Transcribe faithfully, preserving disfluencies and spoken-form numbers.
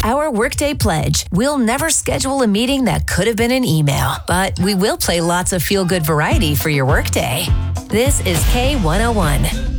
our Workday Pledge. We'll never schedule a meeting that could have been an email, but we will play lots of feel-good variety for your workday. This is K one oh one.